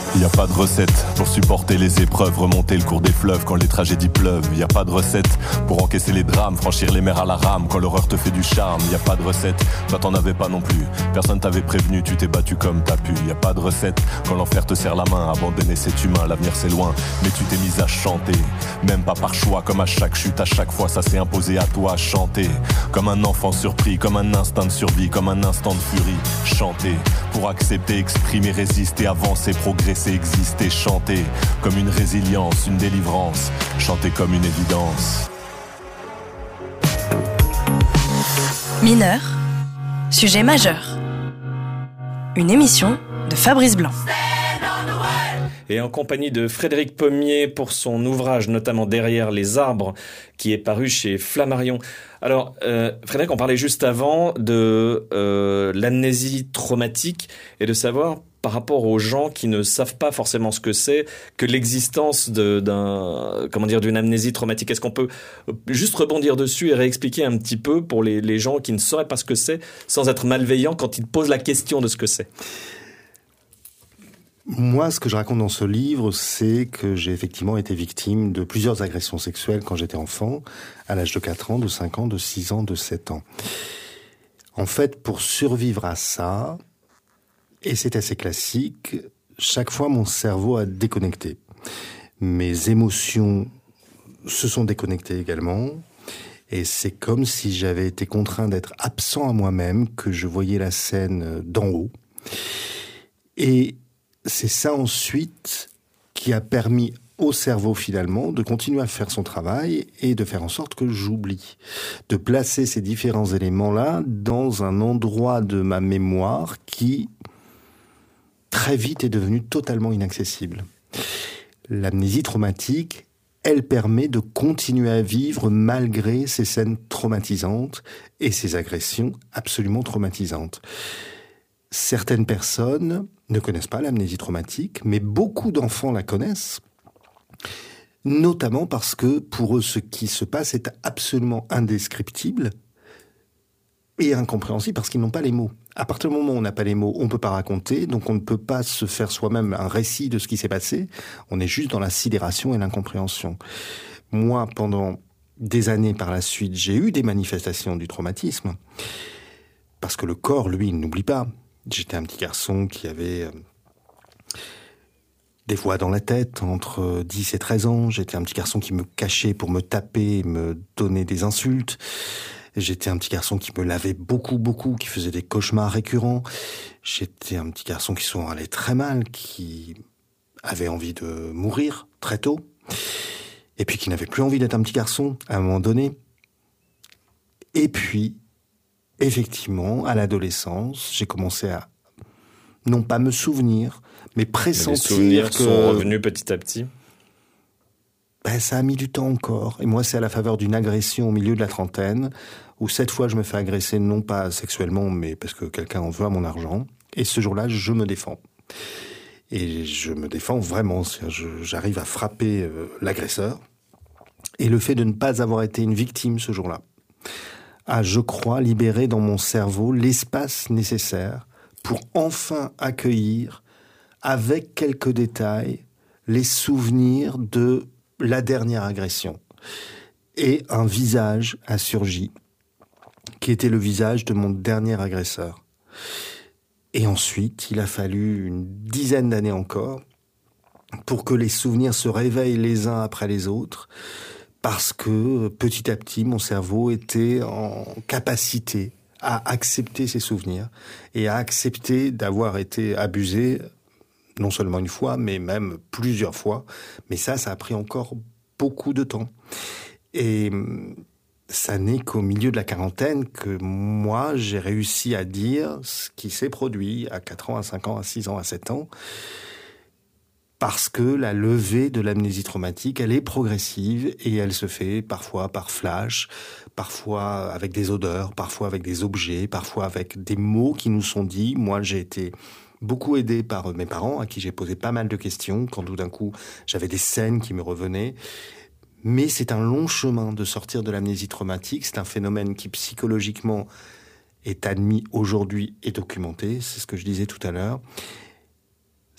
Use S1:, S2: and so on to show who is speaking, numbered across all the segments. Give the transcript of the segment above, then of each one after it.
S1: Y a pas de recette pour supporter les épreuves, remonter le cours des fleuves quand les tragédies pleuvent. Y a pas de recette pour encaisser les drames, franchir les mers à la rame quand l'horreur te fait du charme. Y a pas de recette, toi t'en avais pas non plus. Personne t'avait prévenu, tu t'es battu comme t'as pu. Y a pas de recette quand l'enfer te serre la main, abandonner cet humain, l'avenir c'est loin. Mais tu t'es mise à chanter, même pas par choix, comme à chaque chute, à chaque fois ça s'est imposé à toi. Chanter comme un enfant surpris, comme un instinct de survie, comme un instant de furie. Chanter pour accepter, exprimer, résister, avancer, progresser, exister. Chanter comme une résilience, une délivrance. Chanter comme une évidence.
S2: Mineur, sujet majeur. Une émission de Fabrice Blanc.
S3: Et en compagnie de Frédéric Pommier pour son ouvrage, notamment Derrière les arbres, qui est paru chez Flammarion. Alors, Frédéric, on parlait juste avant de l'amnésie traumatique et de savoir, par rapport aux gens qui ne savent pas forcément ce que c'est, que l'existence d'une amnésie traumatique. Est-ce qu'on peut juste rebondir dessus et réexpliquer un petit peu pour les gens qui ne sauraient pas ce que c'est, sans être malveillants quand ils posent la question de ce que c'est?
S4: Moi, ce que je raconte dans ce livre, c'est que j'ai effectivement été victime de plusieurs agressions sexuelles quand j'étais enfant, à l'âge de 4 ans, de 5 ans, de 6 ans, de 7 ans. En fait, pour survivre à ça, et c'est assez classique, chaque fois mon cerveau a déconnecté. Mes émotions se sont déconnectées également, et c'est comme si j'avais été contraint d'être absent à moi-même, que je voyais la scène d'en haut. Et c'est ça ensuite qui a permis au cerveau finalement de continuer à faire son travail et de faire en sorte que j'oublie. De placer ces différents éléments-là dans un endroit de ma mémoire qui, très vite, est devenu totalement inaccessible. L'amnésie traumatique, elle permet de continuer à vivre malgré ces scènes traumatisantes et ces agressions absolument traumatisantes. Certaines personnes ne connaissent pas l'amnésie traumatique, mais beaucoup d'enfants la connaissent, notamment parce que pour eux, ce qui se passe est absolument indescriptible et incompréhensible parce qu'ils n'ont pas les mots. À partir du moment où on n'a pas les mots, on ne peut pas raconter, donc on ne peut pas se faire soi-même un récit de ce qui s'est passé. On est juste dans la sidération et l'incompréhension. Moi, pendant des années par la suite, j'ai eu des manifestations du traumatisme, parce que le corps, lui, il n'oublie pas. J'étais un petit garçon qui avait des voix dans la tête entre 10 et 13 ans. J'étais un petit garçon qui me cachait pour me taper, me donner des insultes. J'étais un petit garçon qui me lavait beaucoup, qui faisait des cauchemars récurrents. J'étais un petit garçon qui souvent allait très mal, qui avait envie de mourir très tôt. Et puis qui n'avait plus envie d'être un petit garçon à un moment donné. Et puis, effectivement, à l'adolescence, j'ai commencé à, non pas me souvenir, mais pressentir
S3: les souvenirs
S4: que
S3: sont revenus petit à petit.
S4: Ça a mis du temps encore. Et moi, c'est à la faveur d'une agression au milieu de la trentaine, où cette fois, je me fais agresser, non pas sexuellement, mais parce que quelqu'un en veut à mon argent. Et ce jour-là, je me défends. Et je me défends vraiment. J'arrive à frapper l'agresseur. Et le fait de ne pas avoir été une victime ce jour-là a, je crois, libéré dans mon cerveau l'espace nécessaire pour enfin accueillir, avec quelques détails, les souvenirs de la dernière agression. Et un visage a surgi, qui était le visage de mon dernier agresseur. Et ensuite, il a fallu une dizaine d'années encore pour que les souvenirs se réveillent les uns après les autres, parce que petit à petit, mon cerveau était en capacité à accepter ces souvenirs et à accepter d'avoir été abusé, non seulement une fois, mais même plusieurs fois. Mais ça a pris encore beaucoup de temps. Et ça n'est qu'au milieu de la quarantaine que moi, j'ai réussi à dire ce qui s'est produit à 4 ans, à 5 ans, à 6 ans, à 7 ans. Parce que la levée de l'amnésie traumatique, elle est progressive et elle se fait parfois par flash, parfois avec des odeurs, parfois avec des objets, parfois avec des mots qui nous sont dits. Moi, j'ai été beaucoup aidé par mes parents, à qui j'ai posé pas mal de questions, quand tout d'un coup, j'avais des scènes qui me revenaient. Mais c'est un long chemin de sortir de l'amnésie traumatique. C'est un phénomène qui, psychologiquement, est admis aujourd'hui et documenté. C'est ce que je disais tout à l'heure.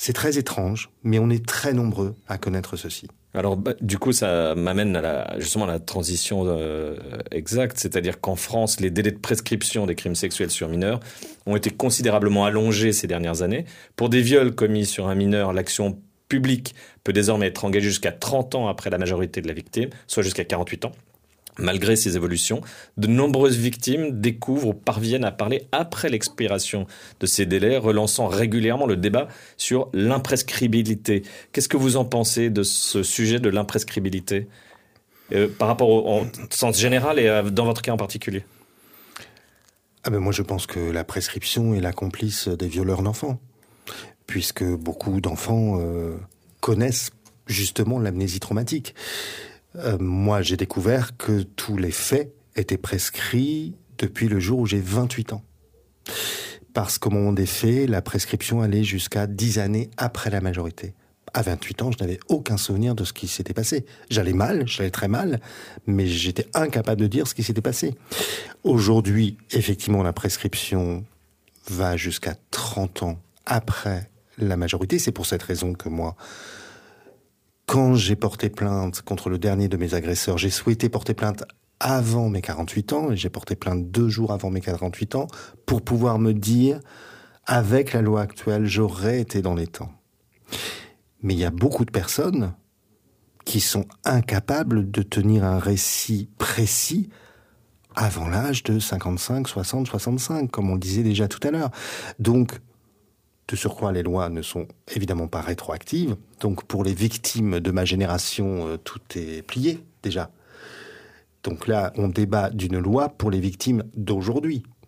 S4: C'est très étrange, mais on est très nombreux à connaître ceci.
S3: Alors, du coup, ça m'amène justement à la transition exacte, c'est-à-dire qu'en France, les délais de prescription des crimes sexuels sur mineurs ont été considérablement allongés ces dernières années. Pour des viols commis sur un mineur, l'action publique peut désormais être engagée jusqu'à 30 ans après la majorité de la victime, soit jusqu'à 48 ans. Malgré ces évolutions, de nombreuses victimes découvrent ou parviennent à parler après l'expiration de ces délais, relançant régulièrement le débat sur l'imprescriptibilité. Qu'est-ce que vous en pensez de ce sujet de l'imprescriptibilité par rapport au sens général et dans votre cas en particulier?
S4: Moi, je pense que la prescription est la complice des violeurs d'enfants, puisque beaucoup d'enfants connaissent justement l'amnésie traumatique. Moi, j'ai découvert que tous les faits étaient prescrits depuis le jour où j'ai 28 ans. Parce qu'au moment des faits, la prescription allait jusqu'à 10 années après la majorité. À 28 ans, je n'avais aucun souvenir de ce qui s'était passé. J'allais très mal, mais j'étais incapable de dire ce qui s'était passé. Aujourd'hui, effectivement, la prescription va jusqu'à 30 ans après la majorité. C'est pour cette raison que moi, quand j'ai porté plainte contre le dernier de mes agresseurs, j'ai souhaité porter plainte avant mes 48 ans, et j'ai porté plainte 2 jours avant mes 48 ans, pour pouvoir me dire, avec la loi actuelle, j'aurais été dans les temps. Mais il y a beaucoup de personnes qui sont incapables de tenir un récit précis avant l'âge de 55, 60, 65, comme on le disait déjà tout à l'heure. Donc, de surcroît, les lois ne sont évidemment pas rétroactives. Donc, pour les victimes de ma génération, tout est plié, déjà. Donc là, on débat d'une loi pour les victimes d'aujourd'hui.